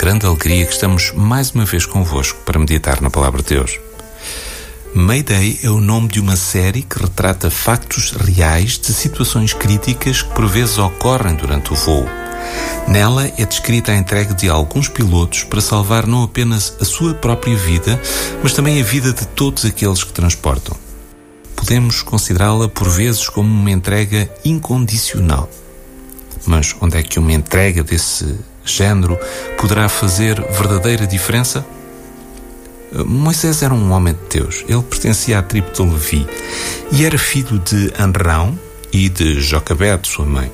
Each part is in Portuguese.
grande alegria que estamos mais uma vez convosco para meditar na Palavra de Deus. Mayday é o nome de uma série que retrata factos reais de situações críticas que por vezes ocorrem durante o voo. Nela é descrita a entrega de alguns pilotos para salvar não apenas a sua própria vida, mas também a vida de todos aqueles que transportam. Podemos considerá-la por vezes como uma entrega incondicional. Mas onde é que uma entrega desse género poderá fazer verdadeira diferença? Moisés era um homem de Deus. Ele pertencia à tribo de Levi e era filho de Amrão e de Jocabede, sua mãe.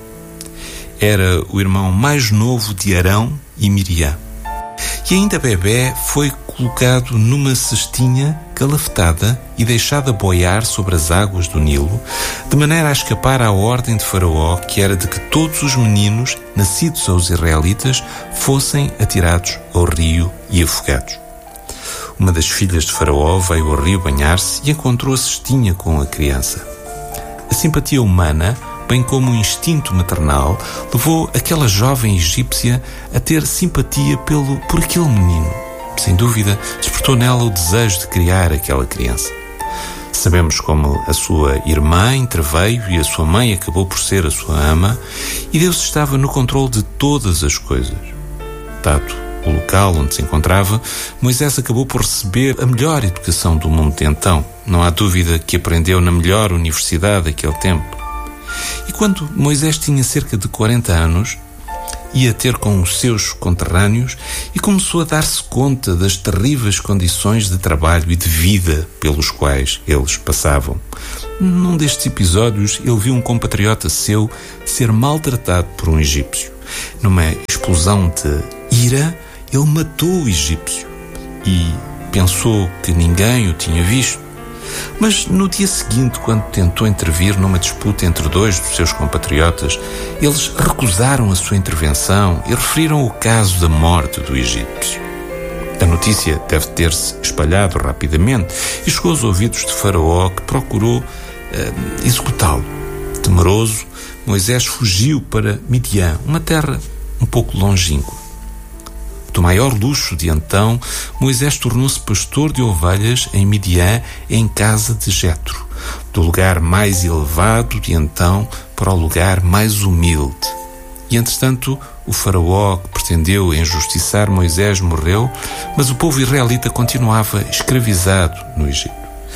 Era o irmão mais novo de Arão e Miriam. E ainda bebé foi colocado numa cestinha calafetada e deixado a boiar sobre as águas do Nilo, de maneira a escapar à ordem de Faraó, que era de que todos os meninos nascidos aos israelitas fossem atirados ao rio e afogados. Uma das filhas de Faraó veio ao rio banhar-se e encontrou a cestinha com a criança. A simpatia humana, bem como o instinto maternal, levou aquela jovem egípcia a ter simpatia por aquele menino. Sem dúvida, despertou nela o desejo de criar aquela criança. Sabemos como a sua irmã interveio e a sua mãe acabou por ser a sua ama, e Deus estava no controle de todas as coisas. Dado o local onde se encontrava, Moisés acabou por receber a melhor educação do mundo de então. Não há dúvida que aprendeu na melhor universidade daquele tempo. E quando Moisés tinha cerca de 40 anos, ia ter com os seus conterrâneos e começou a dar-se conta das terríveis condições de trabalho e de vida pelos quais eles passavam. Num destes episódios, ele viu um compatriota seu ser maltratado por um egípcio. Numa explosão de ira, ele matou o egípcio e pensou que ninguém o tinha visto. Mas no dia seguinte, quando tentou intervir numa disputa entre dois dos seus compatriotas, eles recusaram a sua intervenção e referiram o caso da morte do egípcio. A notícia deve ter-se espalhado rapidamente e chegou aos ouvidos de Faraó, que procurou executá-lo. Temeroso, Moisés fugiu para Midian, uma terra um pouco longínqua. Do maior luxo de então, Moisés tornou-se pastor de ovelhas em Midian, em casa de Jetro, do lugar mais elevado de então para o lugar mais humilde. E, entretanto, o faraó que pretendeu injustiçar Moisés morreu, mas o povo israelita continuava escravizado no Egito.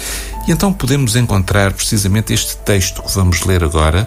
E então podemos encontrar precisamente este texto que vamos ler agora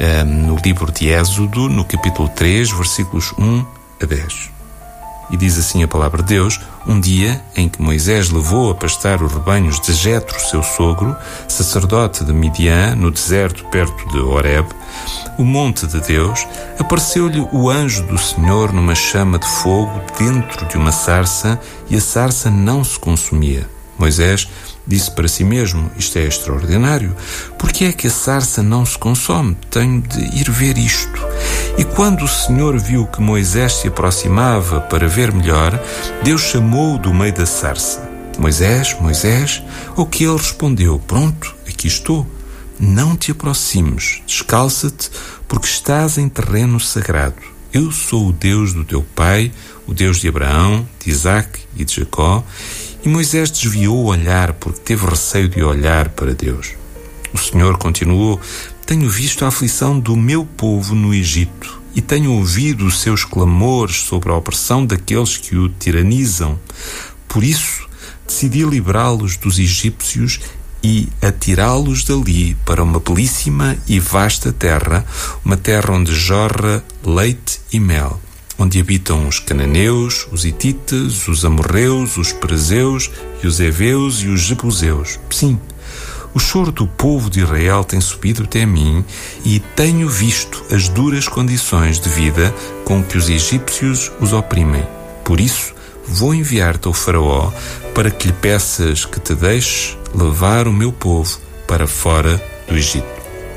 no livro de Êxodo, no capítulo 3, versículos 1 a 10. E diz assim a palavra de Deus: um dia em que Moisés levou a pastar os rebanhos de Jetro, seu sogro, sacerdote de Midian, no deserto perto de Horeb, o monte de Deus, apareceu-lhe o anjo do Senhor numa chama de fogo dentro de uma sarça, e a sarça não se consumia. Moisés disse para si mesmo: isto é extraordinário. Por que é que a sarça não se consome? Tenho de ir ver isto. E quando o Senhor viu que Moisés se aproximava para ver melhor, Deus chamou-o do meio da sarça: Moisés, Moisés. Ao que ele respondeu: pronto, aqui estou. Não te aproximes, descalça-te, porque estás em terreno sagrado. Eu sou o Deus do teu pai, o Deus de Abraão, de Isaque e de Jacó. E Moisés desviou o olhar, porque teve receio de olhar para Deus. O Senhor continuou: tenho visto a aflição do meu povo no Egito e tenho ouvido os seus clamores sobre a opressão daqueles que o tiranizam. Por isso, decidi livrá-los dos egípcios e atirá-los dali para uma belíssima e vasta terra, uma terra onde jorra leite e mel, onde habitam os cananeus, os hititas, os amorreus, os perezeus e os heveus e os jebuseus. Sim, o choro do povo de Israel tem subido até mim e tenho visto as duras condições de vida com que os egípcios os oprimem. Por isso, vou enviar-te ao faraó para que lhe peças que te deixe levar o meu povo para fora do Egito.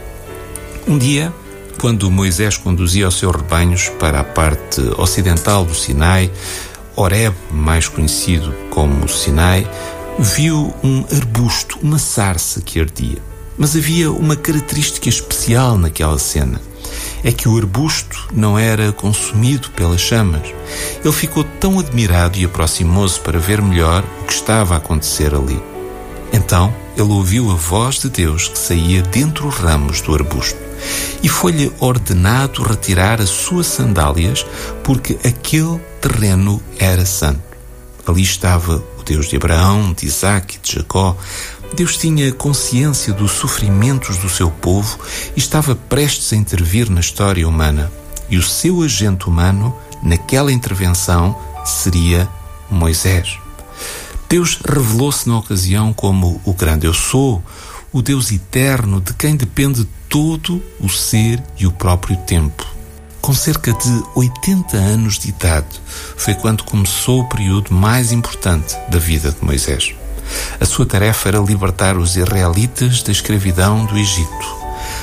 Um dia, quando Moisés conduzia os seus rebanhos para a parte ocidental do Sinai, Horeb, mais conhecido como Sinai, viu um arbusto, uma sarça que ardia. Mas havia uma característica especial naquela cena. é que o arbusto não era consumido pelas chamas. Ele ficou tão admirado e aproximou-se para ver melhor o que estava a acontecer ali. Então ele ouviu a voz de Deus que saía dentre os ramos do arbusto, e foi-lhe ordenado retirar as suas sandálias, porque aquele terreno era santo. Ali estava o Deus de Abraão, de Isaque e de Jacó. Deus tinha consciência dos sofrimentos do seu povo e estava prestes a intervir na história humana. E o seu agente humano, naquela intervenção, seria Moisés. Deus revelou-se na ocasião como o grande Eu Sou, o Deus eterno de quem depende todo o ser e o próprio tempo. Com cerca de 80 anos de idade, foi quando começou o período mais importante da vida de Moisés. A sua tarefa era libertar os israelitas da escravidão do Egito.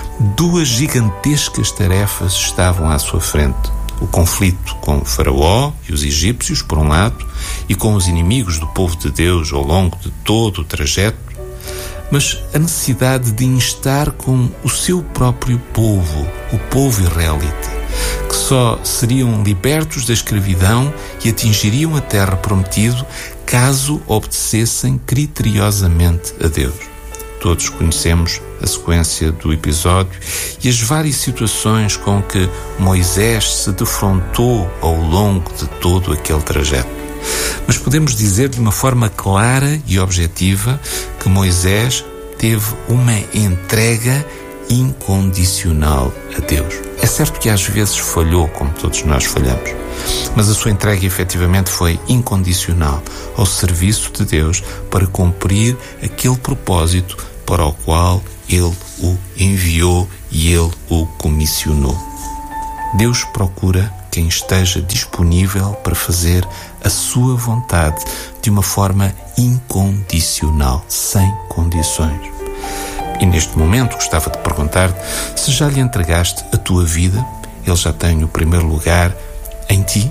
2 gigantescas tarefas estavam à sua frente: o conflito com Faraó e os egípcios, por um lado, e com os inimigos do povo de Deus ao longo de todo o trajeto, mas a necessidade de instar com o seu próprio povo, o povo israelita, que só seriam libertos da escravidão e atingiriam a terra prometida caso obedecessem criteriosamente a Deus. Todos conhecemos a sequência do episódio e as várias situações com que Moisés se defrontou ao longo de todo aquele trajeto. Mas podemos dizer de uma forma clara e objetiva que Moisés teve uma entrega incondicional a Deus. É certo que às vezes falhou, como todos nós falhamos, mas a sua entrega efetivamente foi incondicional ao serviço de Deus para cumprir aquele propósito para o qual Ele o enviou e Ele o comissionou. Deus procura quem esteja disponível para fazer a sua vontade de uma forma incondicional, sem condições. E neste momento gostava de perguntar-te se já lhe entregaste a tua vida. Ele já tem o primeiro lugar em ti?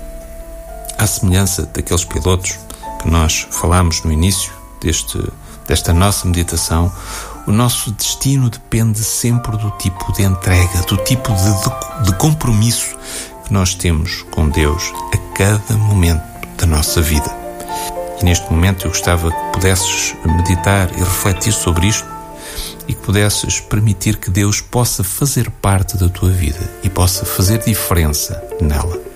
À semelhança daqueles pilotos que nós falámos no início desta nossa meditação, o nosso destino depende sempre do tipo de entrega, do tipo de compromisso que nós temos com Deus a cada momento da nossa vida. E neste momento eu gostava que pudesses meditar e refletir sobre isto e que pudesses permitir que Deus possa fazer parte da tua vida e possa fazer diferença nela.